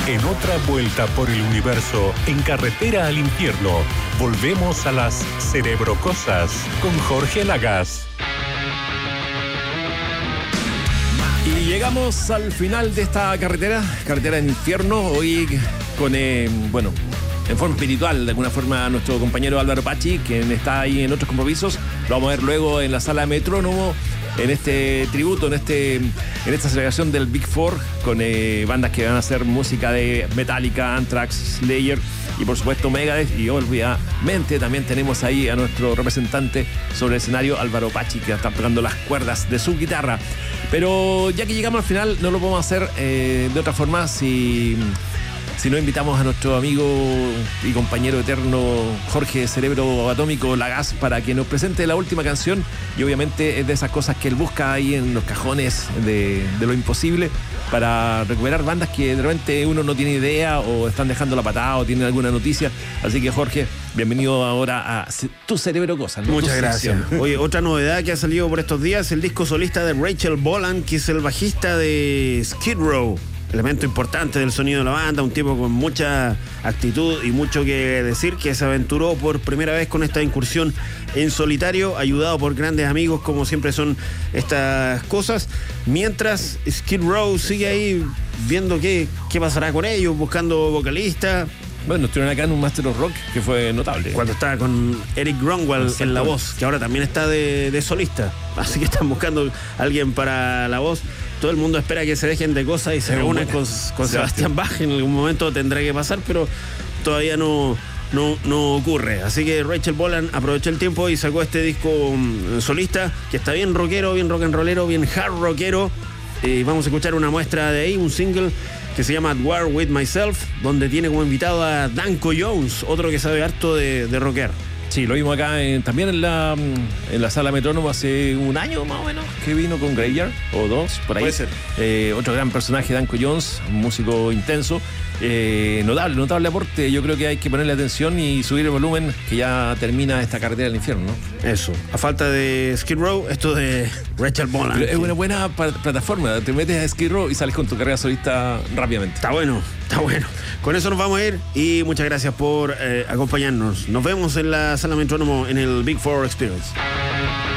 En otra vuelta por el universo, en carretera al infierno, volvemos a las Cerebrocosas con Jorge Lagas. Y llegamos al final de esta carretera del infierno, hoy con, en forma espiritual, de alguna forma, nuestro compañero Álvaro Pachi, quien está ahí en otros compromisos. Lo vamos a ver luego en la sala Metrónomo, en este tributo, en esta celebración del Big Four, con bandas que van a hacer música de Metallica, Anthrax, Slayer y por supuesto Megadeth. Y obviamente también tenemos ahí a nuestro representante sobre el escenario, Álvaro Pachi, que está tocando las cuerdas de su guitarra. Pero ya que llegamos al final, no lo podemos hacer de otra forma si no invitamos a nuestro amigo y compañero eterno Jorge Cerebro Atómico Lagas para que nos presente la última canción. Y obviamente es de esas cosas que él busca ahí en los cajones de lo imposible, para recuperar bandas que de repente uno no tiene idea o están dejando la patada o tienen alguna noticia. Así que Jorge, bienvenido ahora a Tu Cerebro Cosas, ¿no? Muchas gracias. Oye, otra novedad que ha salido por estos días, el disco solista de Rachel Bolan, que es el bajista de Skid Row. Elemento importante del sonido de la banda, un tipo con mucha actitud y mucho que decir, que se aventuró por primera vez con esta incursión en solitario, ayudado por grandes amigos, como siempre son estas cosas, mientras Skid Row sigue ahí viendo qué pasará con ellos, buscando vocalistas. Bueno, estuvieron acá en un Master of Rock que fue notable. Cuando estaba con Eric Grunwald en la voz, que ahora también está de solista. Así que están buscando a alguien para la voz. Todo el mundo espera que se dejen de cosas y se reúnen con Sebastián Bach. En algún momento tendrá que pasar, pero todavía no ocurre. Así que Rachel Bolan aprovechó el tiempo y sacó este disco solista, que está bien rockero, bien rock and rollero, bien hard rockero. Vamos a escuchar una muestra de ahí, un single que se llama At War With Myself, donde tiene como invitado a Danko Jones, otro que sabe harto de rocker. Sí, lo vimos acá también en la sala Metrónomo hace un año más o menos, que vino con Graveyard, o dos, por ahí. Puede ser. Otro gran personaje, Danko Jones, un músico intenso. Notable aporte. Yo creo que hay que ponerle atención y subir el volumen, que ya termina esta carretera del infierno, ¿no? Eso. A falta de Skid Row, esto de Rachel Bolan. Pero es una buena plataforma. Te metes a Skid Row y sales con tu carrera solista rápidamente. Está bueno. Con eso nos vamos a ir y muchas gracias por acompañarnos. Nos vemos en la sala Metrónomo en el Big Four Experience.